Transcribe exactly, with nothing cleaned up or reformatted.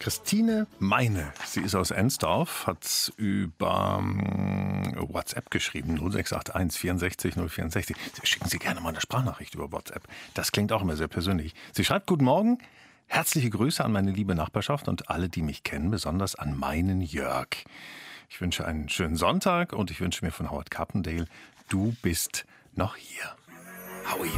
Christine Meine, sie ist aus Ensdorf, hat über ähm, WhatsApp geschrieben, null sechs acht eins vierundsechzig null vierundsechzig. Schicken Sie gerne mal eine Sprachnachricht über WhatsApp. Das klingt auch immer sehr persönlich. Sie schreibt: Guten Morgen, herzliche Grüße an meine liebe Nachbarschaft und alle, die mich kennen, besonders an meinen Jörg. Ich wünsche einen schönen Sonntag und ich wünsche mir von Howard Carpendale: Du bist noch hier. Howie.